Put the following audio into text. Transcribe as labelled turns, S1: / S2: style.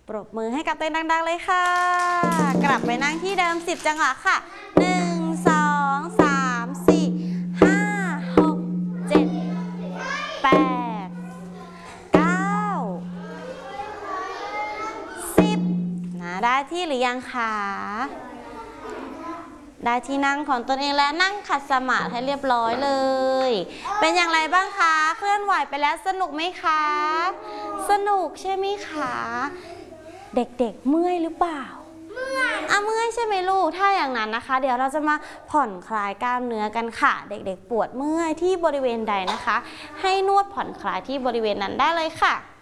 S1: ปรบมือให้กับตัวเองดังๆเลยค่ะกลับไปนั่งที่เดิม10จังหวะค่ะ1 2 3 4 5 6 7 8 9 10นะได้ที่หรือยังคะได้ที่นั่งของตนเองแล้วนั่งขัดสมาธิให้เรียบร้อยเลยเป็นอย่างไรบ้างคะเคลื่อนไหวไปแล้วสนุกไหมคะสนุกใช่ไหมคะเด็กๆเมื่อยหรือเปล่าเมื่อยใช่ไหมลูกถ้าอย่างนั้นนะคะเดี๋ยวเราจะมาผ่อนคลายกล้ามเนื้อกันค่ะเด็กๆปวดเมื่อยที่บริเวณใดนะคะให้นวดผ่อนคลายที่บริเวณนั้นได้เลยค่ะ